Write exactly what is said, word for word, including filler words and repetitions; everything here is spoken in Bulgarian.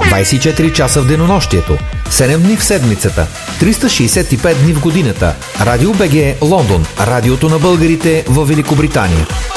двайсет и четири часа в денонощието, седем дни в седмицата, триста шейсет и пет дни в годината. Радио БГ Лондон, радиото на българите във Великобритания.